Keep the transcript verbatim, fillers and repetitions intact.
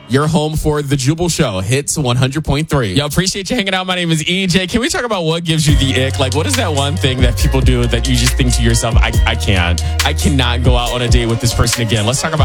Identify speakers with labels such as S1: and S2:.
S1: Your home for The Jubal Show, Hits one hundred point three. Yo, appreciate you hanging out. My name is E J. Can we talk about what gives you the ick? Like, what is that one thing that people do that you just think to yourself, I, I can't. I cannot go out on a date with this person again. Let's talk about